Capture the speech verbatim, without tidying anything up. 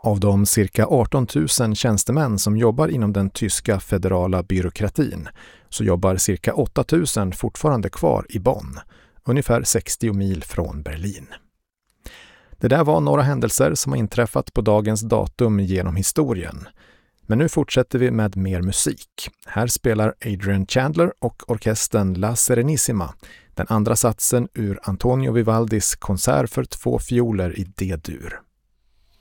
Av de cirka arton tusen tjänstemän som jobbar inom den tyska federala byråkratin så jobbar cirka åtta tusen fortfarande kvar i Bonn, ungefär sextio mil från Berlin. Det där var några händelser som har inträffat på dagens datum genom historien. Men nu fortsätter vi med mer musik. Här spelar Adrian Chandler och orkestern La Serenissima den andra satsen ur Antonio Vivaldis konsert för två fioler i D-dur.